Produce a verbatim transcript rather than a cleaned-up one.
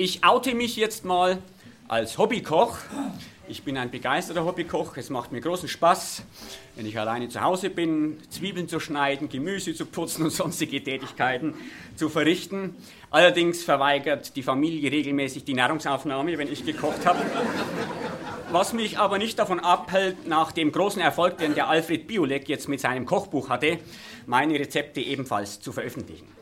Ich oute mich jetzt mal als Hobbykoch. Ich bin ein begeisterter Hobbykoch. Es macht mir großen Spaß, wenn ich alleine zu Hause bin, Zwiebeln zu schneiden, Gemüse zu putzen und sonstige Tätigkeiten zu verrichten. Allerdings verweigert die Familie regelmäßig die Nahrungsaufnahme, wenn ich gekocht habe. Was mich aber nicht davon abhält, nach dem großen Erfolg, den der Alfred Biolek jetzt mit seinem Kochbuch hatte, meine Rezepte ebenfalls zu veröffentlichen.